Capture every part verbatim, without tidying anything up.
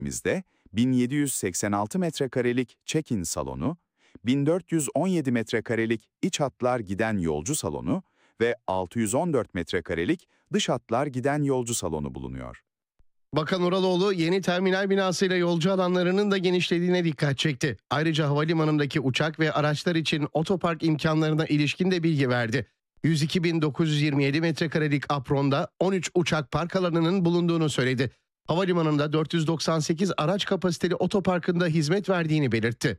Bizde bin yedi yüz seksen altı metrekarelik check-in salonu, bin dört yüz on yedi metrekarelik iç hatlar giden yolcu salonu ve altı yüz on dört metrekarelik dış hatlar giden yolcu salonu bulunuyor. Bakan Uraloğlu yeni terminal binasıyla yolcu alanlarının da genişlediğine dikkat çekti. Ayrıca havalimanındaki uçak ve araçlar için otopark imkanlarına ilişkin de bilgi verdi. yüz iki bin dokuz yüz yirmi yedi metrekarelik apronda on üç uçak park alanının bulunduğunu söyledi. Havalimanında dört yüz doksan sekiz araç kapasiteli otoparkında hizmet verdiğini belirtti.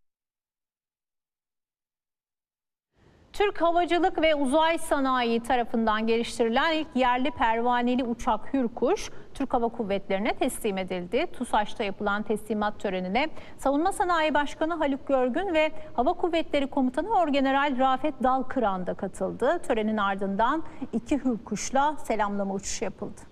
Türk Havacılık ve Uzay Sanayi tarafından geliştirilen ilk yerli pervaneli uçak Hürkuş, Türk Hava Kuvvetleri'ne teslim edildi. TUSAŞ'ta yapılan teslimat törenine Savunma Sanayi Başkanı Haluk Görgün ve Hava Kuvvetleri Komutanı Orgeneral Rafet Dalkıran da katıldı. Törenin ardından iki Hürkuş'la selamlama uçuşu yapıldı.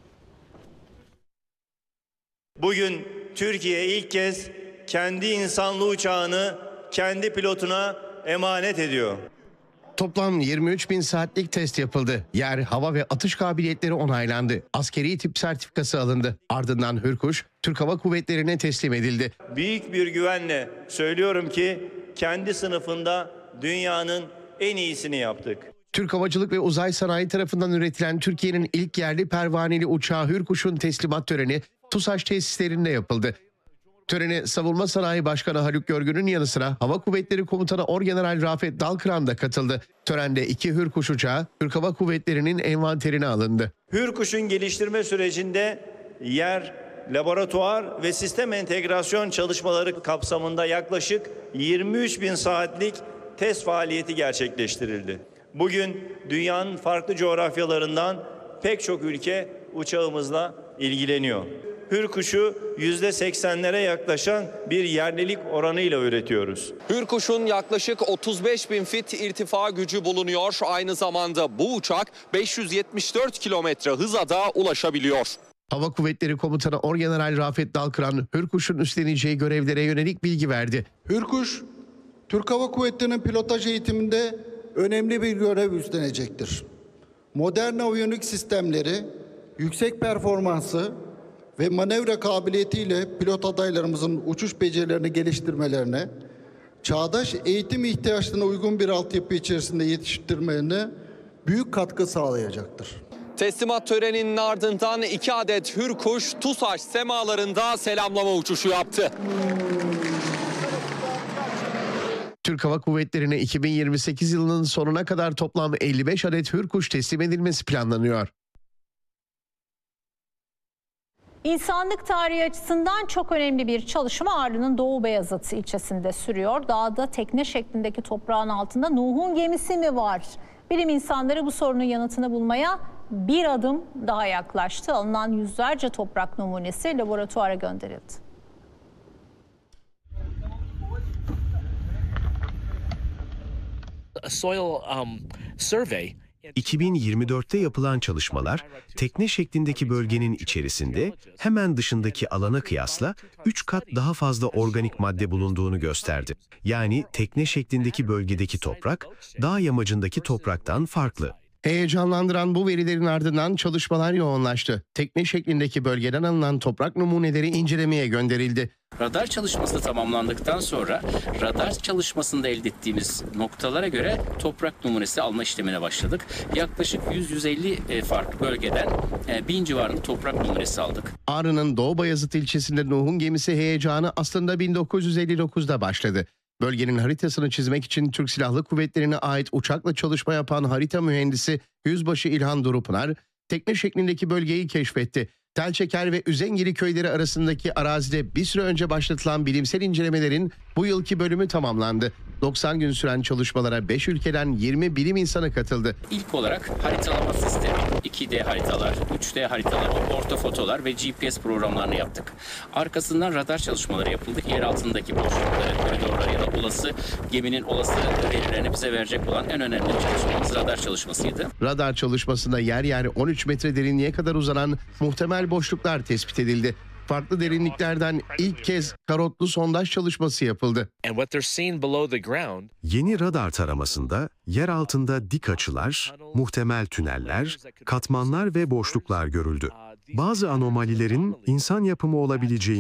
Bugün Türkiye ilk kez kendi insanlı uçağını kendi pilotuna emanet ediyor. Toplam yirmi üç bin saatlik test yapıldı. Yer, hava ve atış kabiliyetleri onaylandı. Askeri tip sertifikası alındı. Ardından Hürkuş, Türk Hava Kuvvetleri'ne teslim edildi. Büyük bir güvenle söylüyorum ki kendi sınıfında dünyanın en iyisini yaptık. Türk Havacılık ve Uzay Sanayi tarafından üretilen Türkiye'nin ilk yerli pervaneli uçağı Hürkuş'un teslimat töreni TUSAŞ tesislerinde yapıldı. Törene Savunma Sanayi Başkanı Haluk Görgün'ün yanı sıra Hava Kuvvetleri Komutanı Orgeneral Rafet Dalkıran da katıldı. Törende iki Hürkuş uçağı Türk Hava Kuvvetleri'nin envanterine alındı. Hürkuş'un geliştirme sürecinde yer, laboratuvar ve sistem entegrasyon çalışmaları kapsamında yaklaşık yirmi üç bin saatlik test faaliyeti gerçekleştirildi. Bugün dünyanın farklı coğrafyalarından pek çok ülke uçağımızla ilgileniyor. Hürkuş'u yüzde seksenlere yaklaşan bir yerlilik oranıyla üretiyoruz. Hürkuş'un yaklaşık otuz beş bin fit irtifa gücü bulunuyor. Aynı zamanda bu uçak beş yüz yetmiş dört kilometre hıza da ulaşabiliyor. Hava Kuvvetleri Komutanı Orgeneral Rafet Dalkıran, Hürkuş'un üstleneceği görevlere yönelik bilgi verdi. Hürkuş, Türk Hava Kuvvetleri'nin pilotaj eğitiminde önemli bir görev üstlenecektir. Modern aviyonik sistemleri, yüksek performansı ve manevra kabiliyetiyle pilot adaylarımızın uçuş becerilerini geliştirmelerine, çağdaş eğitim ihtiyaçlarına uygun bir altyapı içerisinde yetiştirmelerine büyük katkı sağlayacaktır. Teslimat töreninin ardından iki adet Hürkuş TUSAŞ semalarında selamlama uçuşu yaptı. Türk Hava Kuvvetleri'ne iki bin yirmi sekiz yılının sonuna kadar toplam elli beş adet Hürkuş teslim edilmesi planlanıyor. İnsanlık tarihi açısından çok önemli bir çalışma Ağrı'nın Doğu Beyazıt ilçesinde sürüyor. Dağda tekne şeklindeki toprağın altında Nuh'un gemisi mi var? Bilim insanları bu sorunun yanıtını bulmaya bir adım daha yaklaştı. Alınan yüzlerce toprak numunesi laboratuvara gönderildi. A soil um, survey iki bin yirmi dörtte yapılan çalışmalar, tekne şeklindeki bölgenin içerisinde hemen dışındaki alana kıyasla üç kat daha fazla organik madde bulunduğunu gösterdi. Yani tekne şeklindeki bölgedeki toprak, dağ yamacındaki topraktan farklı. Heyecanlandıran bu verilerin ardından çalışmalar yoğunlaştı. Tekne şeklindeki bölgeden alınan toprak numuneleri incelemeye gönderildi. Radar çalışması tamamlandıktan sonra radar çalışmasında elde ettiğimiz noktalara göre toprak numunesi alma işlemine başladık. Yaklaşık yüz yüz elli farklı bölgeden bin civarında toprak numunesi aldık. Ağrı'nın Doğu Bayazıt ilçesinde Nuh'un gemisi heyecanı aslında bin dokuz yüz elli dokuzda başladı. Bölgenin haritasını çizmek için Türk Silahlı Kuvvetleri'ne ait uçakla çalışma yapan harita mühendisi Yüzbaşı İlhan Durupınar, tekne şeklindeki bölgeyi keşfetti. Telçeker ve Üzengili köyleri arasındaki arazide bir süre önce başlatılan bilimsel incelemelerin bu yılki bölümü tamamlandı. doksan gün süren çalışmalara beş ülkeden yirmi bilim insanı katıldı. İlk olarak haritalama sistemi, iki D haritalar, üç D haritalar, ortofotolar ve G P S programlarını yaptık. Arkasından radar çalışmaları yapıldı. Yer altındaki boşlukları, koridorları ya da olası geminin olası verilerini bize verecek olan en önemli çalışmamız radar çalışmasıydı. Radar çalışmasında yer yer on üç metre derinliğe kadar uzanan muhtemel boşluklar tespit edildi. Farklı derinliklerden ilk kez karotlu sondaj çalışması yapıldı. Yeni radar taramasında yer altında dik açılar, muhtemel tüneller, katmanlar ve boşluklar görüldü. Bazı anomalilerin insan yapımı olabileceği